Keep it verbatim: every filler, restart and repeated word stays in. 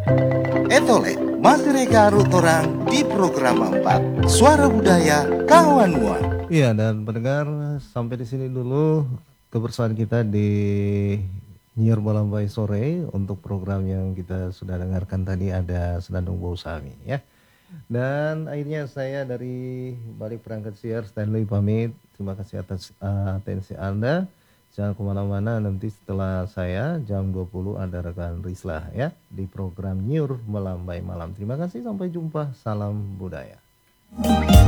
Etole, masih reka orang di program empat Suara Budaya Kawan Muan. Iya, dan pendengar, sampai di sini dulu kebersamaan kita di Nyiar Malambai Sore. Untuk program yang kita sudah dengarkan tadi ada Senandung Bosami ya. Dan akhirnya saya dari balik perangkat siar Stanley pamit. Terima kasih atas uh, atensi Anda. Jangan kemana-mana, nanti setelah saya jam dua puluh ada rekan Rislah ya di program Nyur Melambai Malam. Terima kasih, sampai jumpa. Salam budaya.